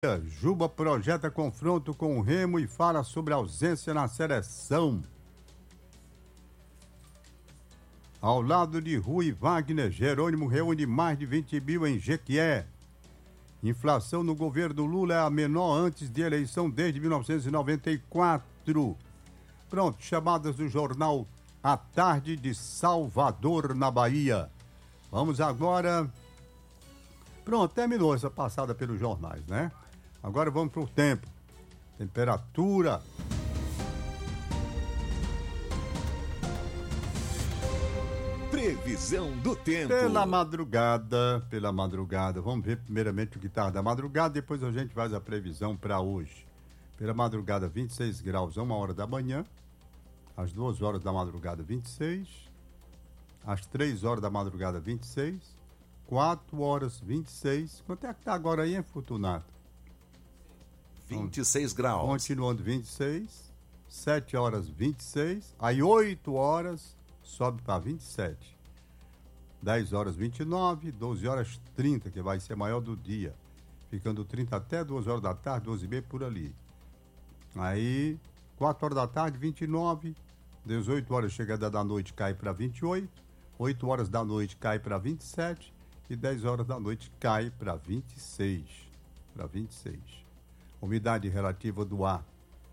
Juba projeta confronto com o Remo e fala sobre a ausência na seleção. Ao lado de Rui Wagner, Jerônimo reúne mais de 20 mil em Jequié. Inflação no governo Lula é a menor antes de eleição desde 1994. Pronto, chamadas do jornal à tarde de Salvador, na Bahia. Vamos agora... Pronto, terminou essa passada pelos jornais, né? Agora vamos para o tempo. Temperatura. Previsão do tempo. Pela madrugada, vamos ver primeiramente o que está da madrugada, depois a gente faz a previsão para hoje. Pela madrugada, 26 graus a 1 hora da manhã, às 2 horas da madrugada, 26, às 3 horas da madrugada, 26, 4 horas, 26. Quanto é que está agora aí, hein, Fortunato? 26 graus. Continuando 26, 7 horas 26, aí 8 horas sobe para 27. 10 horas 29, 12 horas 30, que vai ser maior do dia. Ficando 30 até 2 horas da tarde, 12h30 por ali. Aí 4 horas da tarde, 29, 18 horas chegada da noite cai para 28, 8 horas da noite cai para 27 e 10 horas da noite cai para 26. Umidade relativa do ar,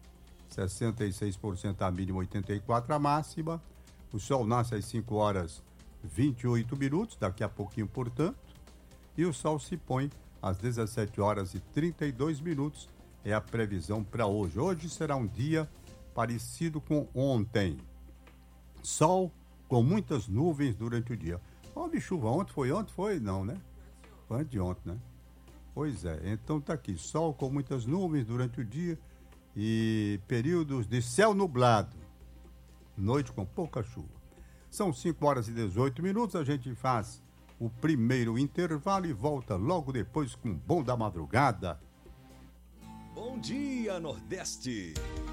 66% a mínima, 84% a máxima. O sol nasce às 5 horas 28 minutos, daqui a pouquinho, portanto. E o sol se põe às 17 horas e 32 minutos, é a previsão para hoje. Hoje será um dia parecido com ontem. Sol com muitas nuvens durante o dia. Houve chuva ontem? Foi? Não, né? Foi anteontem, né? Pois é, então tá aqui, sol com muitas nuvens durante o dia e períodos de céu nublado, noite com pouca chuva. São 5 horas e 18 minutos, a gente faz o primeiro intervalo e volta logo depois com o Bom da Madrugada. Bom dia, Nordeste!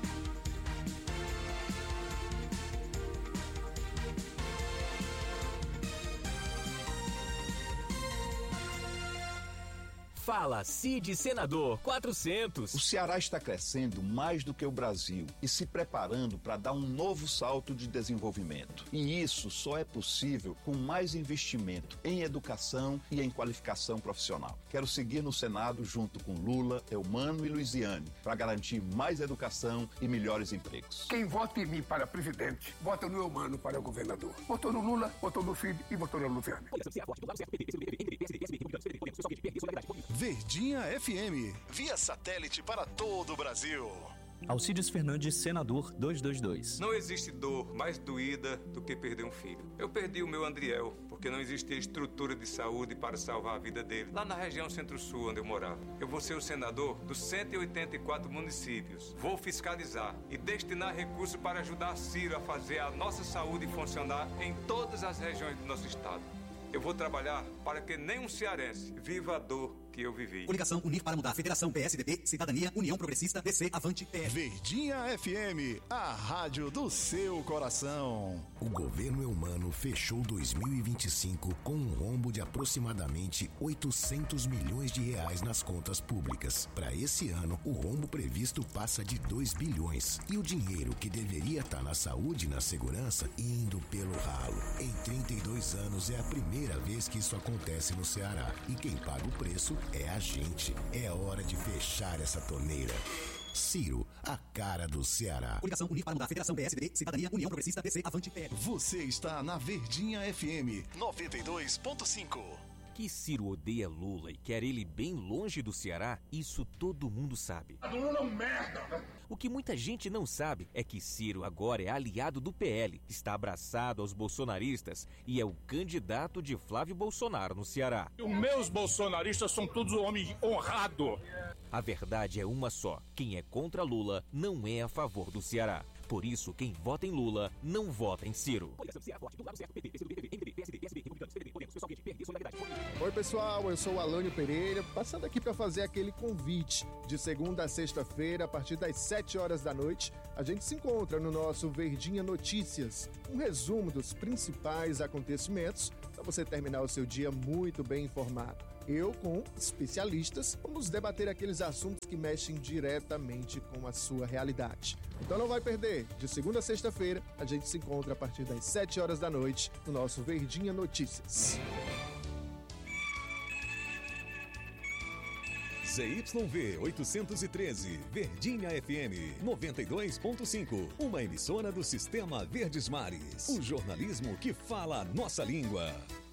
Fala, Cid Senador 400. O Ceará está crescendo mais do que o Brasil e se preparando para dar um novo salto de desenvolvimento. E isso só é possível com mais investimento em educação e em qualificação profissional. Quero seguir no Senado junto com Lula, Eumano e Luiziane para garantir mais educação e melhores empregos. Quem vota em mim para presidente, vota no Eumano para governador. Votou no Lula, votou no Filho e votou na Luiziane. Verdinha FM, via satélite para todo o Brasil. Alcides Fernandes, senador 222. Não existe dor mais doída do que perder um filho. Eu perdi o meu Andriel, porque não existia estrutura de saúde para salvar a vida dele, lá na região Centro-Sul, onde eu morava. Eu vou ser o senador dos 184 municípios. Vou fiscalizar e destinar recursos para ajudar Ciro a fazer a nossa saúde funcionar em todas as regiões do nosso estado. Eu vou trabalhar para que nenhum cearense viva a dor que eu vivi. Coligação Unir para Mudar. Federação PSDB, Cidadania, União Progressista, DC, Avante, PL. Verdinha FM, a rádio do seu coração. O governo Eumano fechou 2025 com um rombo de aproximadamente 800 milhões de reais nas contas públicas. Para esse ano, o rombo previsto passa de 2 bilhões. E o dinheiro que deveria estar na saúde e na segurança indo pelo ralo. Em 32 anos é a primeira vez que isso acontece no Ceará. E quem paga o preço é a gente. É hora de fechar essa torneira. Ciro, a cara do Ceará. Coligação Unir para Mudar. Federação PSDB, Cidadania, União Progressista, DC, Avante, PL. Você está na Verdinha FM 92.5. Que Ciro odeia Lula e quer ele bem longe do Ceará, isso todo mundo sabe. Lula é um merda. O que muita gente não sabe é que Ciro agora é aliado do PL, está abraçado aos bolsonaristas e é o candidato de Flávio Bolsonaro no Ceará. Os meus bolsonaristas são todos homens honrados. A verdade é uma só: quem é contra Lula não é a favor do Ceará. Por isso, quem vota em Lula não vota em Ciro. Oi pessoal, eu sou o Alânio Pereira, passando aqui para fazer aquele convite. De segunda a sexta-feira, a partir das 7 horas da noite, a gente se encontra no nosso Verdinha Notícias, um resumo dos principais acontecimentos para você terminar o seu dia muito bem informado. Eu, com especialistas, vamos debater aqueles assuntos que mexem diretamente com a sua realidade. Então não vai perder. De segunda a sexta-feira, a gente se encontra a partir das 7 horas da noite no nosso Verdinha Notícias. ZYV 813, Verdinha FM 92.5, uma emissora do Sistema Verdes Mares. O jornalismo que fala a nossa língua.